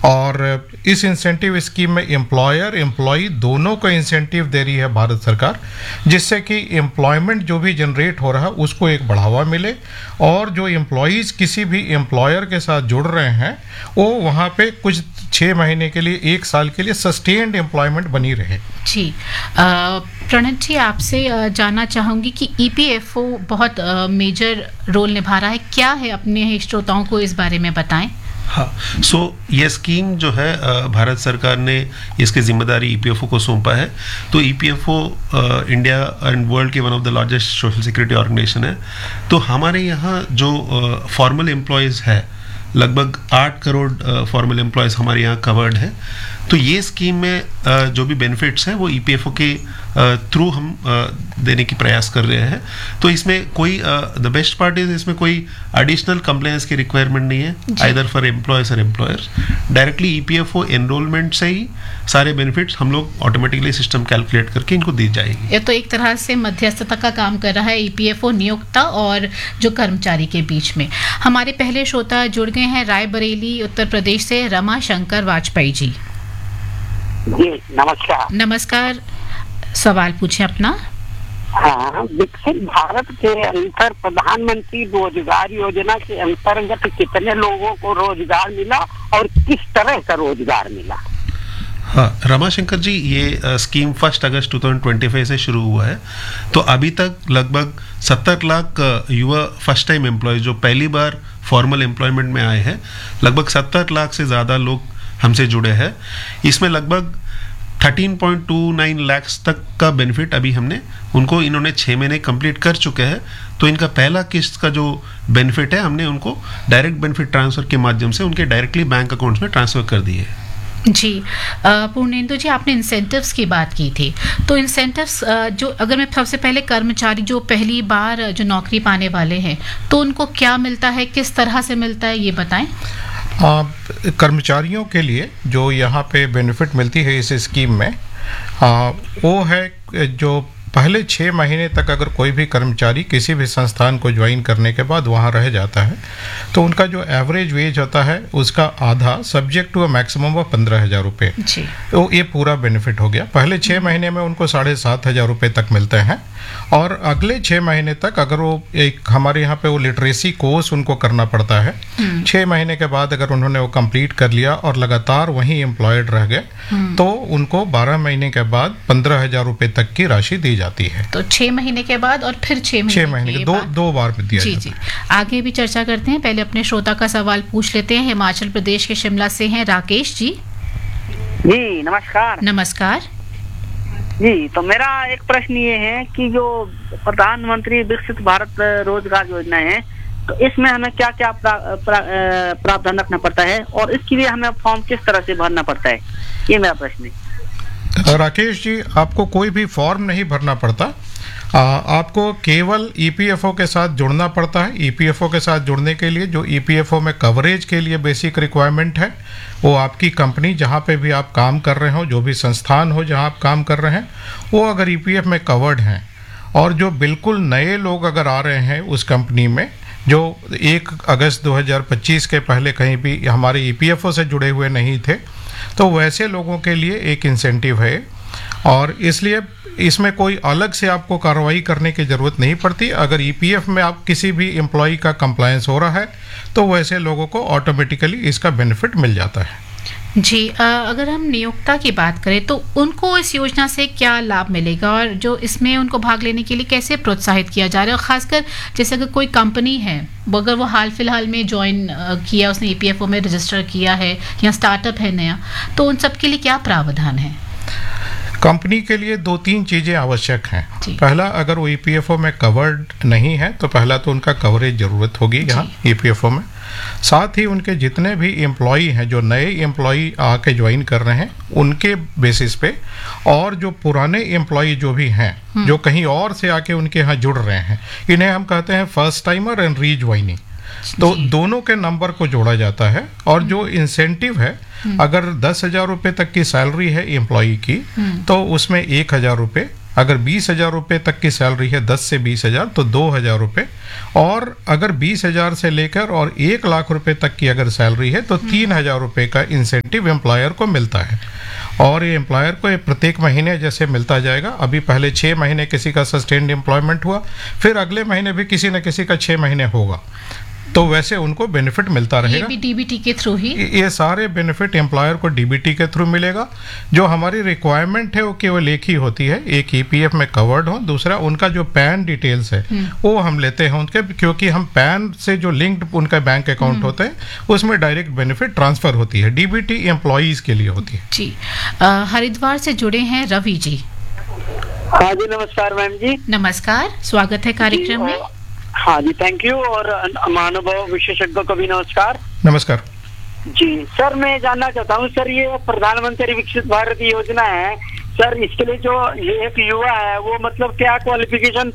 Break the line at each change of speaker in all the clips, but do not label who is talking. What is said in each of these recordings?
और इस incentive scheme में एम्प्लॉयर एम्प्लॉई दोनों को इंसेंटिव दे रही है भारत सरकार, जिससे कि एम्प्लॉयमेंट जो भी जनरेट हो रहा है उसको एक बढ़ावा मिले, और जो एम्प्लॉयज़ किसी भी एम्प्लॉयर के साथ जुड़ रहे हैं वो वहाँ पे कुछ 6 महीने के लिए, 1 साल के लिए सस्टेन्ड एम्प्लॉयमेंट बनी रहे।
जी, प्रणत जी, आपसे जानना चाहूँगी कि ईपीएफओ बहुत मेजर रोल निभा रहा है, क्या है, अपने श्रोताओं को इस बारे में बताएं।
हाँ, ये स्कीम जो है भारत सरकार ने इसकी जिम्मेदारी ईपीएफओ को सौंपा है। तो ईपीएफओ इंडिया एंड वर्ल्ड के one of the largest social security organisation है। तो हमारे यहाँ जो फॉर्मल एम्प्लॉयज़ है, लगभग 8 करोड़ फॉर्मल एम्प्लॉयज़ हमारे यहाँ कवर्ड है। तो ये स्कीम में जो भी बेनिफिट्स हैं वो ईपीएफओ के थ्रू हम देने की प्रयास कर रहे हैं। तो इसमें कोई द बेस्ट पार्ट इज, इसमें कोई एडिशनल कंप्लायंस की रिक्वायरमेंट नहीं है, आइदर फॉर एम्प्लॉयर्स और एम्प्लॉयर्स। डायरेक्टली ईपीएफओ एनरोलमेंट से ही सारे बेनिफिट्स हम लोग ऑटोमेटिकली सिस्टम कैलकुलेट करके इनको दी जाएगी।
ये तो एक तरह से मध्यस्थता का काम कर रहा है ईपीएफओ नियोक्ता और जो कर्मचारी के बीच में। हमारे पहले श्रोता जुड़ गए हैं रायबरेली उत्तर प्रदेश से, रमा शंकर वाजपेयी जी।
जी नमस्कार।
नमस्कार, सवाल पूछें अपना।
हाँ, विकसित भारत के अंतर प्रधानमंत्री रोजगार योजना के अंतर्गत कितने लोगों को रोजगार मिला और किस तरह का रोजगार मिला?
हाँ, रमाशंकर जी, ये स्कीम 1 अगस्त 2025 से शुरू हुआ है। तो अभी तक लगभग 70 लाख युवा फर्स्ट टाइम एम्प्लॉय जो पहली बार फॉर्मल एम्प्लॉयमेंट में आए हैं, लगभग 70 लाख से ज़्यादा लोग हमसे जुड़े हैं। इसमें लगभग 13.29 लाख तक का बेनिफिट अभी हमने उनको, इन्होंने 6 महीने कंप्लीट कर चुके हैं। तो इनका पहला किस्त का जो बेनिफिट है हमने उनको डायरेक्ट बेनिफिट ट्रांसफ़र के माध्यम से उनके डायरेक्टली बैंक अकाउंट्स में ट्रांसफ़र कर दिए।
जी, पूर्णेंदु जी, आपने इंसेंटिव्स की बात की थी। तो इंसेंटिव्स जो, अगर मैं सबसे पहले कर्मचारी जो पहली बार जो नौकरी पाने वाले हैं, तो उनको क्या मिलता है, किस तरह से मिलता है, ये बताएं।
कर्मचारियों के लिए जो यहाँ पे बेनिफिट मिलती है इस स्कीम में, वो है जो पहले 6 महीने तक अगर कोई भी कर्मचारी किसी भी संस्थान को ज्वाइन करने के बाद वहाँ रह जाता है, तो उनका जो एवरेज वेज होता है उसका आधा, subject to a maximum of 15,000 रुपये, तो ये पूरा बेनिफिट हो गया। पहले 6 महीने में उनको 7,500 रुपये तक मिलते हैं, और अगले 6 महीने तक अगर वो एक हमारे यहाँ पे वो लिटरेसी कोर्स उनको करना पड़ता है, 6 महीने के बाद अगर उन्होंने वो कंप्लीट कर लिया और लगातार वहीं एम्प्लॉयड रह गए, तो उनको 12 महीने के बाद 15,000 रुपये तक की राशि दी जाती है।
तो 6 महीने के बाद और फिर 6 महीने के
दो बार दिया
जाता है। जी, आगे भी चर्चा करते हैं, पहले अपने श्रोता का सवाल पूछ लेते हैं। हिमाचल प्रदेश के शिमला से हैं राकेश जी।
जी नमस्कार।
नमस्कार
जी, तो मेरा एक प्रश्न ये है कि जो प्रधानमंत्री विकसित भारत रोजगार योजना है, तो इसमें हमें क्या क्या प्रावधान रखना पड़ता है और इसके लिए हमें फॉर्म किस तरह से भरना पड़ता है, ये मेरा प्रश्न है।
राकेश जी, आपको कोई भी फॉर्म नहीं भरना पड़ता, आपको केवल ईपीएफओ के साथ जुड़ना पड़ता है। ईपीएफओ के साथ जुड़ने के लिए जो ईपीएफओ में कवरेज के लिए बेसिक रिक्वायरमेंट है, वो आपकी कंपनी जहाँ पे भी आप काम कर रहे हो, जो भी संस्थान हो जहाँ आप काम कर रहे हैं, वो अगर ईपीएफ में कवर्ड हैं, और जो बिल्कुल नए लोग अगर आ रहे हैं उस कंपनी में, जो 1 अगस्त 2025 के पहले कहीं भी हमारे ईपीएफओ से जुड़े हुए नहीं थे, तो वैसे लोगों के लिए एक इंसेंटिव है, और इसलिए इसमें कोई अलग से आपको कार्रवाई करने की ज़रूरत नहीं पड़ती। अगर ईपीएफ में आप किसी भी एम्प्लॉई का कंप्लायंस हो रहा है, तो वैसे लोगों को ऑटोमेटिकली इसका बेनिफिट मिल जाता है।
जी, अगर हम नियोक्ता की बात करें तो उनको इस योजना से क्या लाभ मिलेगा, और जो इसमें उनको भाग लेने के लिए कैसे प्रोत्साहित किया जा रहा है, और ख़ासकर जैसे अगर कोई कंपनी है, अगर वो हाल फिलहाल में ज्वाइन किया, उसने ईपीएफओ में रजिस्टर किया है, या स्टार्टअप है नया, तो उन सब के लिए क्या प्रावधान है?
कंपनी के लिए 2-3 चीज़ें आवश्यक हैं। पहला, अगर वो ईपीएफओ में कवर्ड नहीं है, तो पहला तो उनका कवरेज ज़रूरत होगी यहाँ ईपीएफओ में। साथ ही उनके जितने भी एम्प्लॉई हैं, जो नए एम्प्लॉई आके ज्वाइन कर रहे हैं, उनके बेसिस पे, और जो पुराने एम्प्लॉई जो भी हैं, जो कहीं और से आके उनके यहाँ जुड़ रहे हैं, इन्हें हम कहते हैं फर्स्ट टाइमर एंड रीज्वाइनिंग। तो दोनों के नंबर को जोड़ा जाता है, और जो इंसेंटिव है, अगर 10,000 रुपये तक की सैलरी है एम्प्लॉई की, तो उसमें 1,000 रुपये अगर 20,000 रुपये तक की सैलरी है, 10 से 20,000 तो 2,000 रुपये, और अगर 20,000 से लेकर और 1,00,000 रुपये तक की अगर सैलरी है तो 3,000 रुपये का इंसेंटिव एम्प्लॉयर को मिलता है। और ये एम्प्लॉयर को ये प्रत्येक महीने जैसे मिलता जाएगा। अभी पहले 6 महीने किसी का सस्टेन्ड एम्प्लॉयमेंट हुआ, फिर अगले महीने भी किसी न किसी का 6 महीने होगा, तो वैसे उनको बेनिफिट मिलता रहेगा।
ये भी डीबीटी के थ्रू ही,
ये सारे बेनिफिट एम्प्लॉयर को डीबीटी के थ्रू मिलेगा। जो हमारी रिक्वायरमेंट है वो केवल एक ही होती है, एक ईपीएफ में कवर्ड हो, दूसरा उनका जो पैन डिटेल्स है वो हम लेते हैं उनके, क्योंकि हम पैन से जो लिंक्ड उनका बैंक अकाउंट होते हैं उसमें डायरेक्ट बेनिफिट ट्रांसफर होती है। डीबीटी एम्प्लॉइज के लिए होती है।
जी। हरिद्वार से जुड़े हैं रवि जी।
हाँ जी, नमस्कार मैम जी।
नमस्कार, स्वागत है कार्यक्रम में।
हाँ जी, थैंक यू। और महानुभाव विशेषज्ञों को भी नमस्कार।
नमस्कार
जी सर, मैं जानना चाहता हूँ सर, ये प्रधानमंत्री विकसित भारत योजना है सर, इसके लिए जो ये एक युवा है वो मतलब क्या क्वालिफिकेशन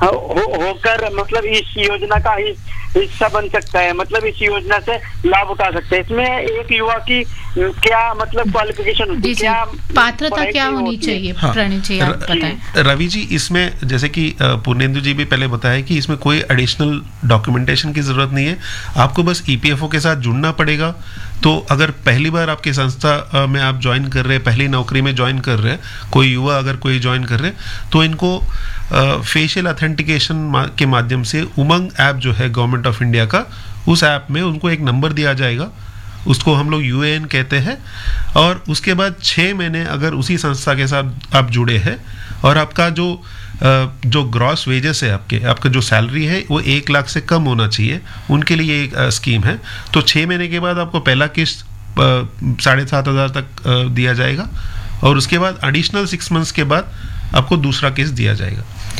होकर मतलब इस योजना का हिस्सा बन सकता है, मतलब इस योजना से लाभ उठा सकते हैं? इसमें एक युवा की क्या मतलब क्वालिफिकेशन होती है, क्या
पात्रता क्या होनी चाहिए?
हाँ,
प्रणीत जी आप बताएं।
रवि जी, इसमें जैसे कि पूर्णेंदु जी भी पहले बताया कि इसमें कोई एडिशनल डॉक्यूमेंटेशन की जरूरत नहीं है, आपको बस ईपीएफओ के साथ जुड़ना पड़ेगा। तो अगर पहली बार आपकी संस्था में आप ज्वाइन कर रहे हैं, पहली नौकरी में ज्वाइन कर रहे हैं, कोई युवा अगर कोई ज्वाइन कर रहे हैं, तो इनको फेशियल ऑथेंटिकेशन के माध्यम से उमंग ऐप जो है गवर्नमेंट ऑफ इंडिया का, उस ऐप में उनको एक नंबर दिया जाएगा, उसको हम लोग यूएएन कहते हैं। और उसके बाद 6 महीने अगर उसी संस्था के साथ आप जुड़े हैं और आपका जो ग्रॉस वेजेस है, आपका जो सैलरी है वो 1,00,000 से कम होना चाहिए, उनके लिए एक स्कीम है। तो 6 महीने के बाद आपको पहला किस्त 7,500 तक दिया जाएगा, और उसके बाद एडिशनल 6 मंथ्स के बाद आपको दूसरा किस्त दिया जाएगा।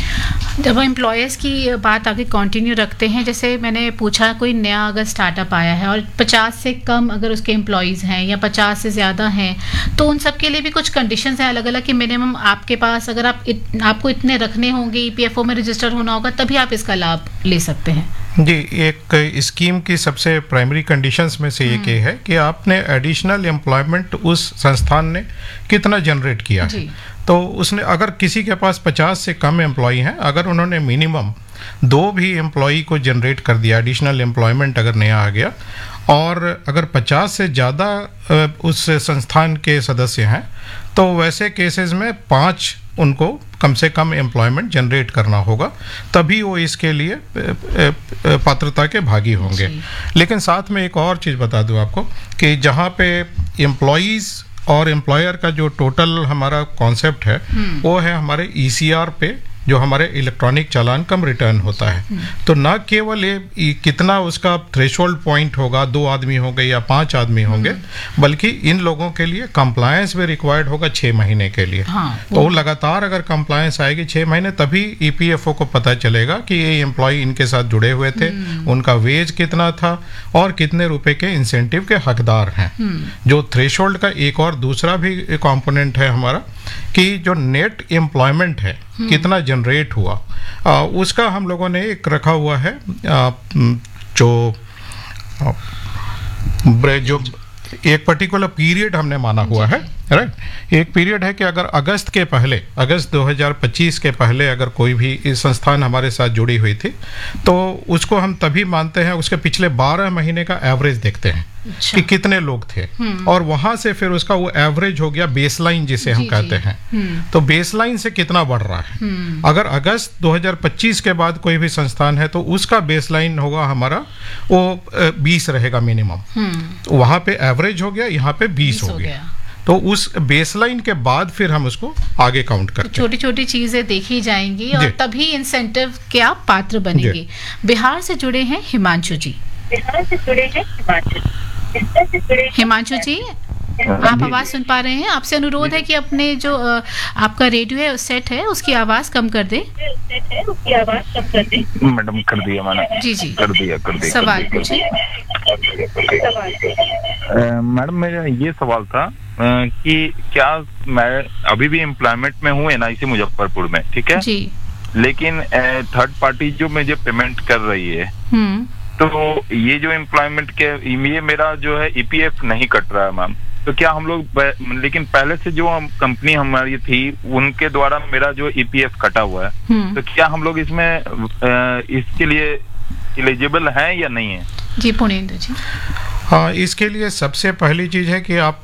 जब एम्प्लॉयर्स की बात आगे कंटिन्यू रखते हैं, जैसे मैंने पूछा कोई नया अगर स्टार्टअप आया है और 50 से कम अगर उसके एम्प्लॉयज़ हैं या 50 से ज़्यादा हैं, तो उन सब के लिए भी कुछ कंडीशंस हैं अलग अलग कि मिनिमम आपके पास अगर आपको इतने रखने होंगे, ईपीएफओ में रजिस्टर होना होगा, तभी आप इसका लाभ ले सकते हैं।
जी, एक स्कीम की सबसे प्राइमरी कंडीशंस में से एक ये है कि आपने एडिशनल एम्प्लॉयमेंट उस संस्थान ने कितना जनरेट किया है। तो उसने अगर किसी के पास 50 से कम एम्प्लॉई हैं, अगर उन्होंने मिनिमम 2 भी एम्प्लॉई को जनरेट कर दिया, एडिशनल एम्प्लॉयमेंट अगर नया आ गया, और अगर 50 से ज़्यादा उस संस्थान के सदस्य हैं, तो वैसे केसेस में 5 उनको कम से कम एम्प्लॉयमेंट जनरेट करना होगा, तभी वो इसके लिए पात्रता के भागी होंगे। लेकिन साथ में एक और चीज़ बता दूं आपको कि जहाँ पे एम्प्लॉयज़ और एम्प्लॉयर का जो टोटल हमारा कॉन्सेप्ट है वो है हमारे ईसीआर पे, जो हमारे इलेक्ट्रॉनिक चालान कम रिटर्न होता है। तो न केवल ये कितना उसका थ्रेशोल्ड पॉइंट होगा, 2 आदमी होंगे या 5 आदमी होंगे, बल्कि इन लोगों के लिए कंप्लायंस भी रिक्वायर्ड होगा 6 महीने के लिए। तो वो लगातार अगर कंप्लायंस आएगी 6 महीने, तभी ईपीएफओ को पता चलेगा कि ये एम्प्लॉय इनके साथ जुड़े हुए थे, उनका वेज कितना था और कितने रुपए के इंसेंटिव के हकदार हैं। जो थ्रेशोल्ड का एक और दूसरा भी कंपोनेंट है हमारा, कि जो नेट एम्प्लॉयमेंट है कितना जनरेट हुआ, उसका हम लोगों ने एक रखा हुआ है, जो एक पर्टिकुलर पीरियड हमने माना हुआ है, राइट। एक पीरियड है कि अगर अगस्त 2025 के पहले अगर कोई भी इस संस्थान हमारे साथ जुड़ी हुई थी, तो उसको हम तभी मानते हैं, उसके पिछले 12 महीने का एवरेज देखते हैं कि कितने लोग थे, और वहां से फिर उसका वो एवरेज हो गया बेसलाइन जिसे हम कहते हैं। तो बेसलाइन से कितना बढ़ रहा है, अगर अगस्त 2025 के बाद कोई भी संस्थान है तो उसका बेसलाइन होगा हमारा वो 20 रहेगा मिनिमम, वहां पे एवरेज हो गया, यहाँ पे 20 हो गया। तो उस बेसलाइन के बाद फिर हम उसको आगे काउंट करते हैं।
छोटी छोटी चीजें देखी जाएंगी और तभी इंसेंटिव के आप पात्र बनेंगे। बिहार से जुड़े हैं हिमांशु जी। हिमांशु जी, आप आवाज सुन पा रहे हैं? आपसे अनुरोध है कि अपने जो आपका रेडियो है सेट है उसकी आवाज कम कर दें।
मैडम कर दिया मैंने।
जी
कर दिया
सवाल पूछिए।
मैडम मेरा ये सवाल था कि क्या मैं अभी भी एम्प्लॉयमेंट में हूँ एनआईसी मुजफ्फरपुर में, ठीक है
जी,
लेकिन थर्ड पार्टी जो मुझे पेमेंट कर रही है, तो ये जो एम्प्लॉयमेंट के ये मेरा जो है ईपीएफ नहीं कट रहा है मैम, तो क्या हम लोग लेकिन पहले से जो कंपनी हमारी थी उनके द्वारा मेरा जो ईपीएफ कटा हुआ है, तो क्या हम लोग इसमें इसके लिए एलिजिबल हैं या नहीं है?
जी पुनेंदु जी।
हाँ, इसके लिए सबसे पहली चीज़ है कि आप